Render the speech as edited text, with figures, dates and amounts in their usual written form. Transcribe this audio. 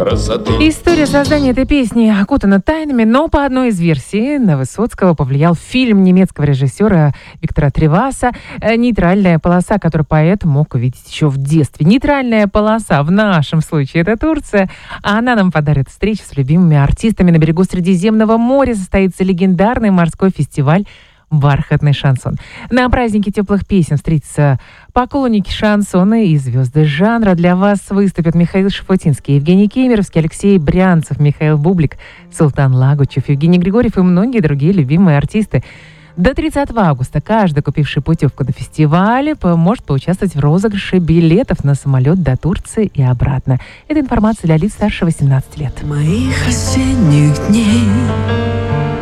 красоты. История создания этой песни окутана тайнами, но по одной из версий на Высоцкого повлиял фильм немецкого режиссера Виктора Треваса «Нейтральная полоса», который поэт мог увидеть еще в детстве. Нейтральная полоса в нашем случае это Турция, а она нам подарит встречу с любимыми артистами. На берегу Средиземного моря состоится легендарный морской фестиваль «Бархатный шансон». На празднике теплых песен встретятся поклонники шансона и звезды жанра. Для вас выступят Михаил Шафутинский, Евгений Кемеровский, Алексей Брянцев, Михаил Бублик, Султан Лагучев, Евгений Григорьев и многие другие любимые артисты. До 30 августа каждый, купивший путевку на фестиваль, может поучаствовать в розыгрыше билетов на самолет до Турции и обратно. Это информация для лиц старше 18 лет. Моих осенних дней